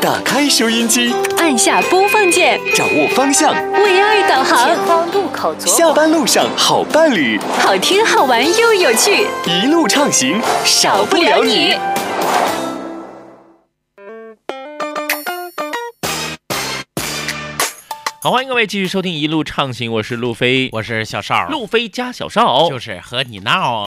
打开收音机， 按下播放键， 掌握方向， 为爱导航。 前方路口左下班路上好伴侣， 好听好玩又有趣， 一路畅行，少不了你。 好，欢迎各位继续收听一路畅行，我是路飞， 我是小邵， 路飞加小邵， 就是和你闹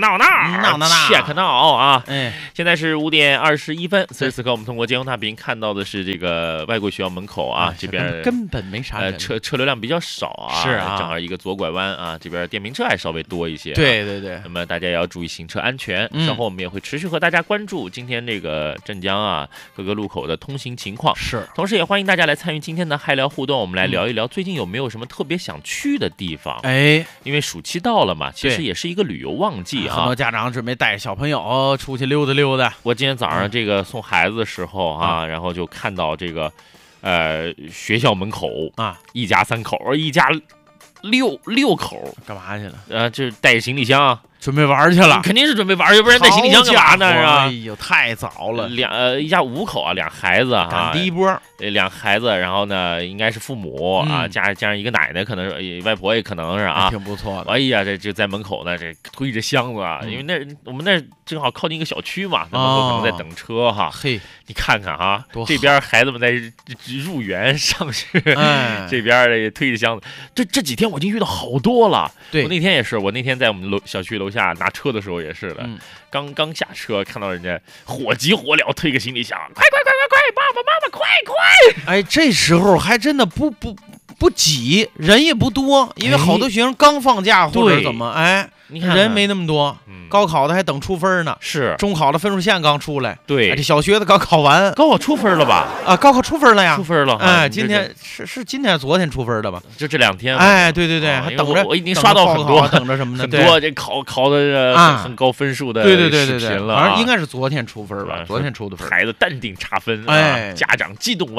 check 闹啊！ 哎， 现在是5点21分，此时此刻我们通过监控大屏看到的是这个外国学校门口啊，这边根本没啥人， 车流量比较少啊， 是啊， 正好一个左拐弯啊，这边电瓶车还稍微多一些， 对对对， 那么大家也要注意行车安全。稍后我们也会持续和大家关注今天这个镇江啊各个路口的通行情况， 是， 同时也欢迎大家来参与今天的嗨聊互动，我们来聊一聊最近有没有什么特别想去的地方？ 哎， 因为暑期到了嘛，其实也是一个旅游旺季啊。 很多家长准备带着小朋友出去溜达溜达。 我今天早上这个送孩子的时候啊，然后就看到这个学校门口啊，一家3口，一家六口， 干嘛去了？ 就是带着行李箱。 准备玩去了， 肯定是准备玩，要不然带行李箱干嘛呢？是吧？ 哎呦，太早了！ 一家5口啊，2孩子啊， 赶第一波 ，2孩子，然后呢，应该是父母啊，加上一个奶奶，可能是外婆也可能是啊， 挺不错的。 哎呀，这在门口呢，这推着箱子啊，因为我们那正好靠近一个小区嘛，那门口可能在等车哈。 嘿， 你看看啊，这边孩子们在入园上学，这边也推着箱子。这几天我已经遇到好多了。 对， 我那天也是，我那天在我们小区楼下拿车的时候也是的，刚下车看到人家火急火燎推个行李箱，快，爸爸妈妈快！ 哎，这时候还真的不挤，人也不多，因为好多学生刚放假或者怎么，哎， 你看人没那么多。高考的还等出分呢， 是中考的分数线刚出来， 对， 这小学的刚考完， 高考出分了吧？ 啊，高考出分了呀， 出分了。 哎，今天是今天昨天出分的吧？ 就这2天。 哎，对，还等着， 我已经刷到很多， 等着什么呢？ 很多这考的很高分数的视频了， 反正应该是昨天出分吧？昨天出的分， 孩子淡定查分， 哎， 家长激动。